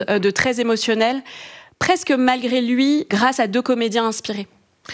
de très émotionnel, presque malgré lui, grâce à 2 comédiens inspirés.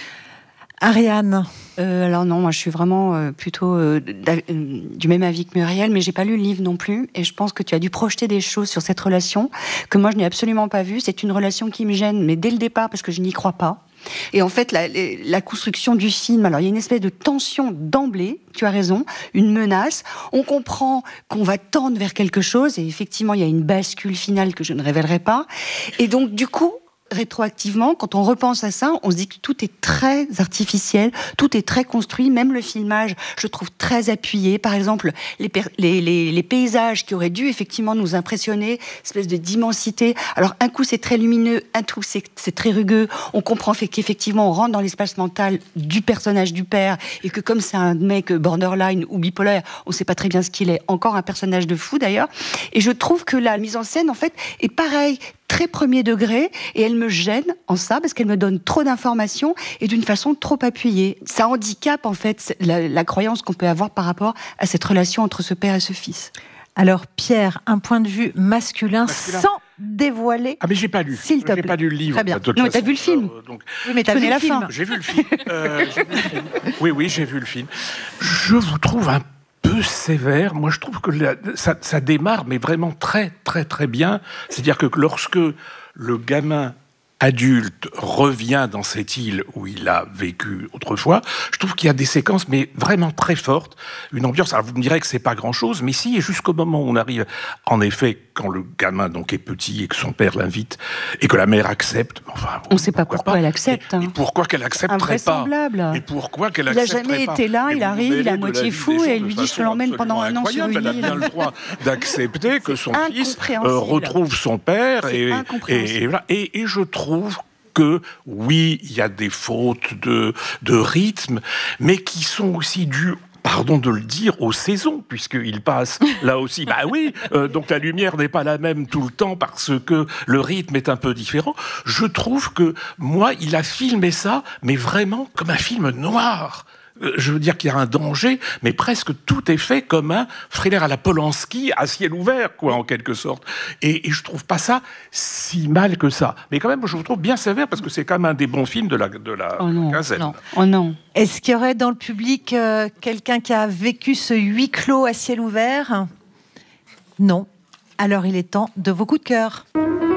Ariane. Alors non, moi je suis vraiment plutôt du même avis que Muriel, mais j'ai pas lu le livre non plus, et je pense que tu as dû projeter des choses sur cette relation que moi je n'ai absolument pas vues. C'est une relation qui me gêne, mais dès le départ, parce que je n'y crois pas. Et en fait, la construction du film, alors il y a une espèce de tension d'emblée, tu as raison, une menace. On comprend qu'on va tendre vers quelque chose, et effectivement, il y a une bascule finale que je ne révélerai pas. Et donc, du coup, rétroactivement, quand on repense à ça, on se dit que tout est très artificiel, tout est très construit, même le filmage, je trouve très appuyé. Par exemple, les paysages qui auraient dû effectivement nous impressionner, espèce de d'immensité. Alors, un coup, c'est très lumineux, un coup, c'est très rugueux. On comprend qu'effectivement, on rentre dans l'espace mental du personnage du père, et que comme c'est un mec borderline ou bipolaire, on ne sait pas très bien ce qu'il est. Encore un personnage de fou, d'ailleurs. Et je trouve que la mise en scène, en fait, est pareille, très premier degré, et elle me gêne en ça parce qu'elle me donne trop d'informations et d'une façon trop appuyée. Ça handicape en fait la croyance qu'on peut avoir par rapport à cette relation entre ce père et ce fils. Alors Pierre, un point de vue masculin. Sans dévoiler. Ah mais j'ai pas lu. S'il te plaît. J'ai pas lu le livre. Très bien. Non, mais t'as vu le film. Donc, oui, mais t'as vu la fin. J'ai vu le film. Oui, j'ai vu le film. Je vous trouve un peu sévère. Moi, je trouve que ça démarre, mais vraiment très, très, très bien. C'est-à-dire que lorsque le gamin adulte revient dans cette île où il a vécu autrefois, je trouve qu'il y a des séquences, mais vraiment très fortes, une ambiance. Alors vous me direz que c'est pas grand-chose, mais si, et jusqu'au moment où on arrive, en effet, quand le gamin donc est petit et que son père l'invite et que la mère accepte. Enfin, on ne sait pas pourquoi elle accepte. Et pourquoi qu'elle accepterait pas. Invraisemblable. Et pourquoi qu'elle accepterait pas. Il n'a jamais été là, il arrive, il est à moitié fou et elle lui dit je te l'emmène pendant un an sur une île. Elle a bien le droit d'accepter que son fils retrouve son père et je trouve que, oui, il y a des fautes de rythme, mais qui sont aussi dues, pardon de le dire, aux saisons, puisqu'il passe là aussi. Bah oui, donc la lumière n'est pas la même tout le temps parce que le rythme est un peu différent. Je trouve que, moi, il a filmé ça, mais vraiment comme un film noir. Je veux dire qu'il y a un danger, mais presque tout est fait comme un thriller à la Polanski, à ciel ouvert, quoi, en quelque sorte. Et je trouve pas ça si mal que ça. Mais quand même, je vous trouve bien sévère, parce que c'est quand même un des bons films de la quinzaine. Non. Oh non. Est-ce qu'il y aurait dans le public quelqu'un qui a vécu ce huis clos à ciel ouvert ? Non. Alors il est temps de vos coups de cœur.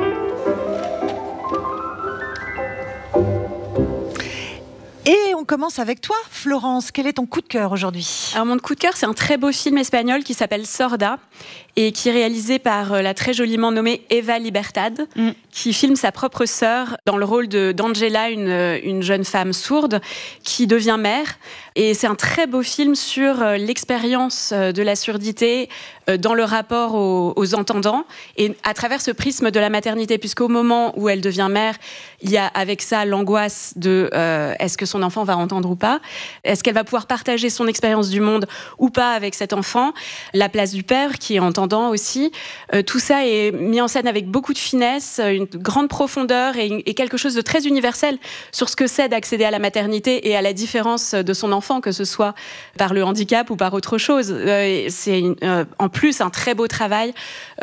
Et on commence avec toi, Florence. Quel est ton coup de cœur aujourd'hui ? Alors mon coup de cœur, c'est un très beau film espagnol qui s'appelle Sorda et qui est réalisé par la très joliment nommée Eva Libertad, qui filme sa propre sœur dans le rôle d'Angela, une jeune femme sourde qui devient mère. Et c'est un très beau film sur l'expérience de la surdité dans le rapport aux entendants et à travers ce prisme de la maternité, puisqu'au moment où elle devient mère, il y a avec ça l'angoisse de est-ce que son enfant va entendre ou pas ? Est-ce qu'elle va pouvoir partager son expérience du monde ou pas avec cet enfant ? La place du père qui est entendant aussi. Tout ça est mis en scène avec beaucoup de finesse, une grande profondeur et quelque chose de très universel sur ce que c'est d'accéder à la maternité et à la différence de son enfant, que ce soit par le handicap ou par autre chose. C'est en plus un très beau travail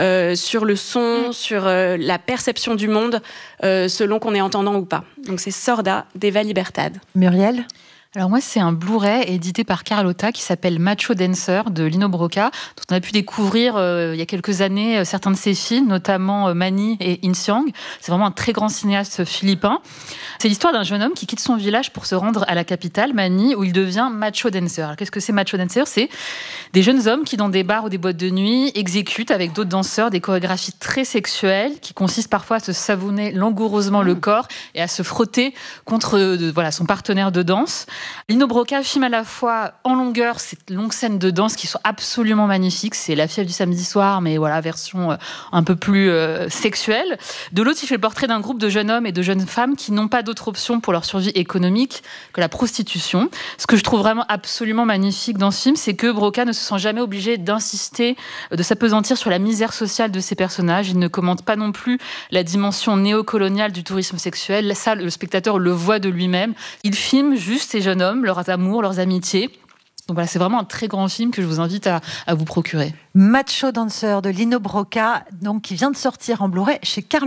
sur le son, sur la perception du monde, selon qu'on est entendant ou pas. Donc c'est Sorda d'Eva Libertad. Muriel ? Alors moi, c'est un Blu-ray édité par Carlotta qui s'appelle Macho Dancer de Lino Brocca, dont on a pu découvrir il y a quelques années certains de ses films, notamment Mani et Insiang. C'est vraiment un très grand cinéaste philippin. C'est l'histoire d'un jeune homme qui quitte son village pour se rendre à la capitale, Mani, où il devient macho dancer. Alors, qu'est-ce que c'est macho dancer ? C'est des jeunes hommes qui, dans des bars ou des boîtes de nuit, exécutent avec d'autres danseurs des chorégraphies très sexuelles qui consistent parfois à se savonner langoureusement le corps et à se frotter contre son partenaire de danse. Lino Brocca filme à la fois en longueur ces longues scènes de danse qui sont absolument magnifiques. C'est La fièvre du samedi soir, mais voilà, version un peu plus sexuelle. De l'autre, il fait le portrait d'un groupe de jeunes hommes et de jeunes femmes qui n'ont pas d'autre option pour leur survie économique que la prostitution. Ce que je trouve vraiment absolument magnifique dans ce film, c'est que Brocca ne se sent jamais obligé d'insister, de s'appesantir sur la misère sociale de ses personnages. Il ne commente pas non plus la dimension néocoloniale du tourisme sexuel. Ça, le spectateur le voit de lui-même. Il filme juste ces jeunes hommes, leurs amours, leurs amitiés. Donc voilà, c'est vraiment un très grand film que je vous invite à vous procurer. Macho Dancer de Lino Brocca, donc qui vient de sortir en Blu-ray chez Carlotta.